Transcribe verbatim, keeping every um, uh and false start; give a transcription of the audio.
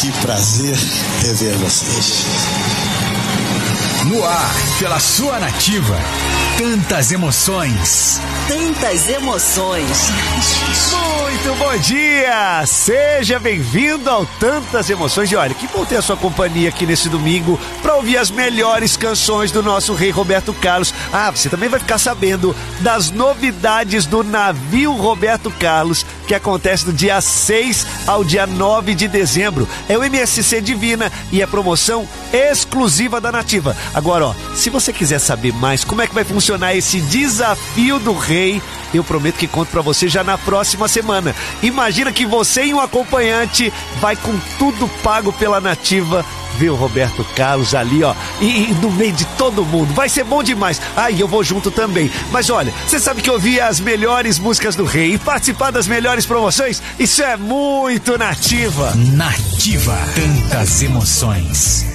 Que prazer rever vocês. No ar, pela sua Nativa. Tantas emoções. Tantas emoções. Muito bom dia! Seja bem-vindo ao Tantas Emoções. E olha, que bom ter a sua companhia aqui nesse domingo para ouvir as melhores canções do nosso rei Roberto Carlos. Ah, você também vai ficar sabendo das novidades do navio Roberto Carlos, que acontece do dia seis ao dia nove de dezembro. É o M S C Divina e é promoção exclusiva da Nativa. Agora, ó, se você quiser saber mais como é que vai funcionar esse desafio do rei, eu prometo que conto pra você já na próxima semana. Imagina que você e um acompanhante vai com tudo pago pela Nativa ver o Roberto Carlos ali, ó, e, e no meio de todo mundo. Vai ser bom demais. Aí ah, eu vou junto também. Mas olha, você sabe que ouvir as melhores músicas do rei e participar das melhores promoções, isso é muito Nativa. Nativa. Tantas emoções.